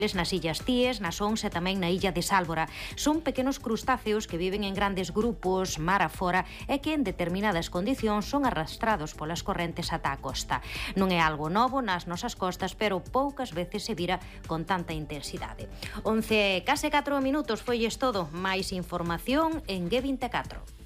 nas Illas Cíes, nas Ons e tamén na illa de Sálvora. Son pequenos crustáceos que viven en grandes grupos, mar afora, e que en determinadas condicións son arrastrados polas correntes ata a costa. Non é algo novo nas nosas costas, pero poucas veces se vira con tanta intensidade. 11 case 4 minutos, foi todo. Máis información en G24.